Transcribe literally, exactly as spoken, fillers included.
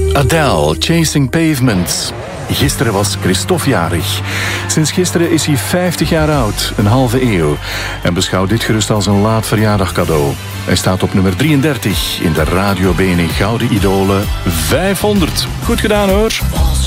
Adele, Chasing Pavements. Gisteren was Christophe jarig. Sinds gisteren is hij vijftig jaar oud, een halve eeuw. En beschouw dit gerust als een laat verjaardagcadeau. Hij staat op nummer drieëndertig in de Radio Bene Gouden Idolen vijfhonderd. Goed gedaan hoor.